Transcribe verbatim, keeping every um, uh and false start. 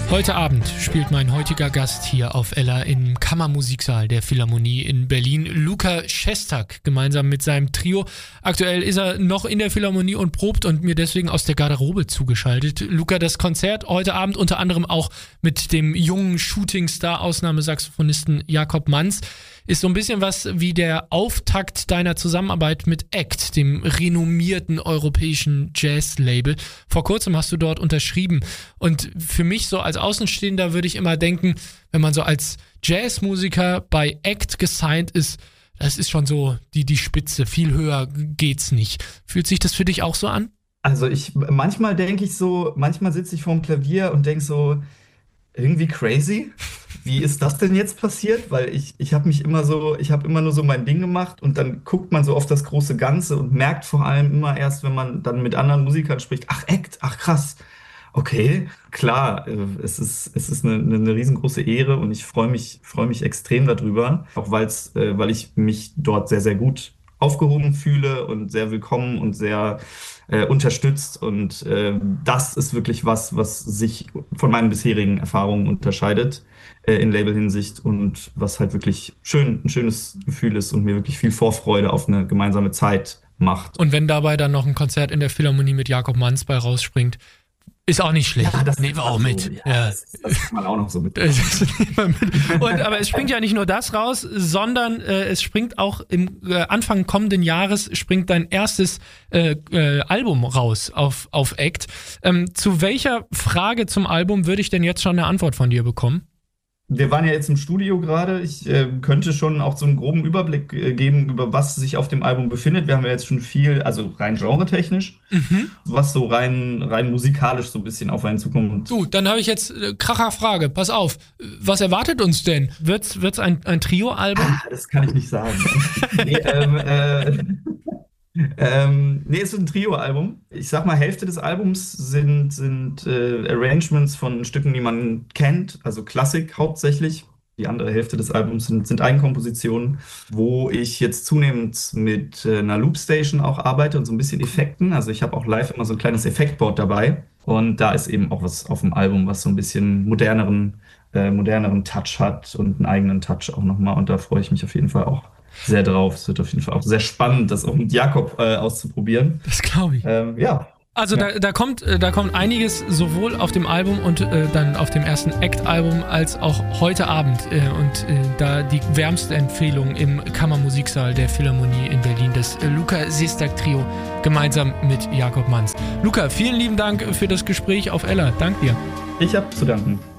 Heute Abend spielt mein heutiger Gast hier auf Ella im Kammermusiksaal der Philharmonie in Berlin, Luka Šestak, gemeinsam mit seinem Trio. Aktuell ist er noch in der Philharmonie und probt und mir deswegen aus der Garderobe zugeschaltet. Luka, das Konzert heute Abend unter anderem auch mit dem jungen Shootingstar, Ausnahmesaxophonisten Jakob Manz, ist so ein bisschen was wie der Auftakt deiner Zusammenarbeit mit Act, dem renommierten europäischen Jazz-Label. Vor kurzem hast du dort unterschrieben und für mich so als Außenstehender würde ich immer denken, wenn man so als Jazzmusiker bei Act gesigned ist, das ist schon so die, die Spitze, viel höher geht's nicht. Fühlt sich das für dich auch so an? Also ich, manchmal denke ich so, manchmal sitze ich vorm Klavier und denke so, irgendwie crazy. Wie ist das denn jetzt passiert? Weil ich, ich habe mich immer so, ich habe immer nur so mein Ding gemacht und dann guckt man so auf das große Ganze und merkt vor allem immer erst, wenn man dann mit anderen Musikern spricht, ach Act, ach krass. Okay, klar, äh, es ist, es ist eine, eine, eine riesengroße Ehre und ich freue mich, freue mich extrem darüber, auch weil's, äh, weil ich mich dort sehr, sehr gut aufgehoben fühle und sehr willkommen und sehr äh, unterstützt. Und äh, das ist wirklich was, was sich von meinen bisherigen Erfahrungen unterscheidet äh, in Label-Hinsicht und was halt wirklich schön, ein schönes Gefühl ist und mir wirklich viel Vorfreude auf eine gemeinsame Zeit macht. Und wenn dabei dann noch ein Konzert in der Philharmonie mit Jakob Manz bei rausspringt, ist auch nicht schlecht. Ja, das nehmen wir auch mit. So, Ja. Ja, das, das kann man auch noch so mit. Und, aber es springt ja nicht nur das raus, sondern äh, es springt auch im äh, Anfang kommenden Jahres springt dein erstes äh, äh, Album raus auf, auf Act. Ähm, zu welcher Frage zum Album würde ich denn jetzt schon eine Antwort von dir bekommen? Wir waren ja jetzt im Studio gerade. Ich äh, könnte schon auch so einen groben Überblick äh, geben, über was sich auf dem Album befindet. Wir haben ja jetzt schon viel, also rein genretechnisch, Mhm. was so rein, rein musikalisch so ein bisschen auf einen zukommt. Du, dann habe ich jetzt äh, Kracherfrage. Pass auf, was erwartet uns denn? Wird's, wird's ein, ein Trio-Album? Ah, das kann ich nicht sagen. nee, ähm, äh, ähm, nee, es ist ein Trio-Album. Ich sag mal, Hälfte des Albums sind, sind äh, Arrangements von Stücken, die man kennt, also Klassik hauptsächlich. Die andere Hälfte des Albums sind, sind Eigenkompositionen, wo ich jetzt zunehmend mit äh, einer Loopstation auch arbeite und so ein bisschen Effekten. Also ich habe auch live immer so ein kleines Effektboard dabei. Und da ist eben auch was auf dem Album, was so ein bisschen moderneren, äh, moderneren Touch hat und einen eigenen Touch auch nochmal. Und da freue ich mich auf jeden Fall auch sehr drauf. Es wird auf jeden Fall auch sehr spannend, das auch mit Jakob äh, auszuprobieren. Das glaube ich. Ähm, ja. Also Ja. da, da, kommt, äh, da kommt einiges sowohl auf dem Album und äh, dann auf dem ersten Act-Album als auch heute Abend. Äh, und äh, da die wärmste Empfehlung im Kammermusiksaal der Philharmonie in Berlin, das äh, Luka Šestak Trio gemeinsam mit Jakob Manz. Luka, vielen lieben Dank für das Gespräch auf Ella. Dank dir. Ich habe zu danken.